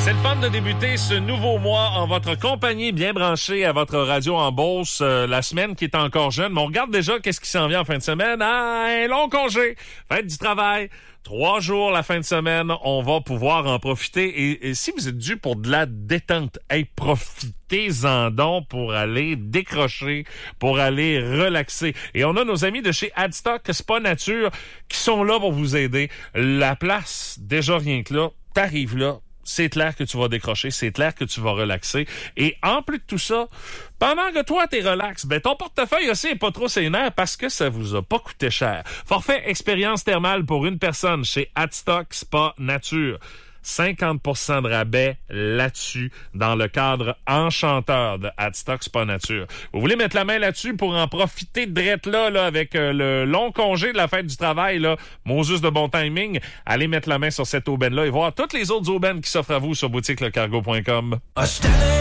C'est le fun de débuter ce nouveau mois en votre compagnie, bien branchée à votre radio en Beauce, la semaine qui est encore jeune. Mais on regarde déjà qu'est-ce qui s'en vient en fin de semaine. Un long congé, fête du travail, 3 jours la fin de semaine. On va pouvoir en profiter. Et si vous êtes dû pour de la détente, profitez-en donc pour aller décrocher, pour aller relaxer. Et on a nos amis de chez Adstock Spa Nature qui sont là pour vous aider. La place, déjà rien que là, t'arrives là, c'est clair que tu vas décrocher, c'est clair que tu vas relaxer. Et en plus de tout ça, pendant que toi, t'es relax, ton portefeuille aussi est pas trop sénère parce que ça vous a pas coûté cher. Forfait expérience thermale pour une personne chez Adstock Spa Nature. 50% de rabais là-dessus dans le cadre enchanteur de Adstock Spa Nature. Vous voulez mettre la main là-dessus pour en profiter de drette là avec le long congé de la fête du travail, là, Moses de bon timing, allez mettre la main sur cette aubaine-là et voir toutes les autres aubaines qui s'offrent à vous sur boutiquelecargo.com.